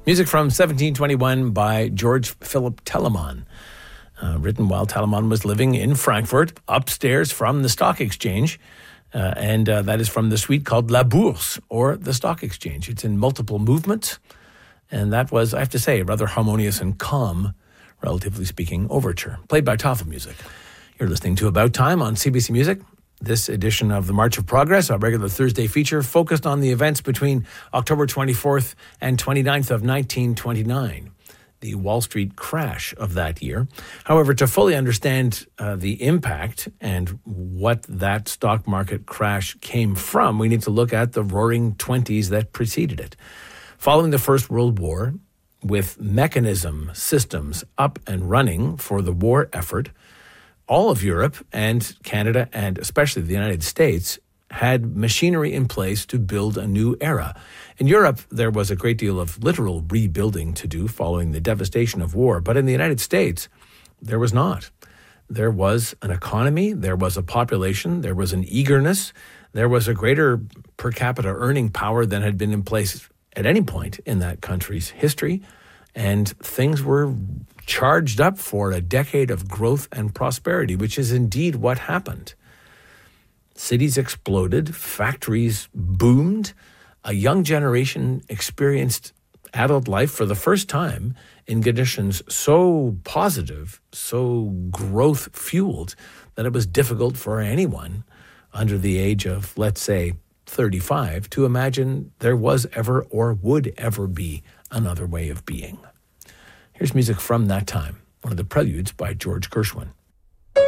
Music from 1721 by George Philip Telemann, written while Telemann was living in Frankfurt, upstairs from the stock exchange. And that is from the suite called La Bourse, or the Stock Exchange. It's in multiple movements. And that was, I have to say, a rather harmonious and calm, relatively speaking, overture, played by Tafel Music. You're listening to About Time on CBC Music. This edition of the March of Progress, our regular Thursday feature, focused on the events between October 24th and 29th of 1929, the Wall Street crash of that year. However, to fully understand the impact and what that stock market crash came from, we need to look at the roaring 20s that preceded it. Following the First World War, with mechanism systems up and running for the war effort, all of Europe and Canada, and especially the United States, had machinery in place to build a new era. In Europe, there was a great deal of literal rebuilding to do following the devastation of war. But in the United States, there was not. There was an economy, there was a population, there was an eagerness, there was a greater per capita earning power than had been in place at any point in that country's history. And things were charged up for a decade of growth and prosperity, which is indeed what happened. Cities exploded, factories boomed, a young generation experienced adult life for the first time in conditions so positive, so growth-fueled, that it was difficult for anyone under the age of, let's say, 35 to imagine there was ever or would ever be another way of being. Here's music from that time, one of the preludes by George Gershwin.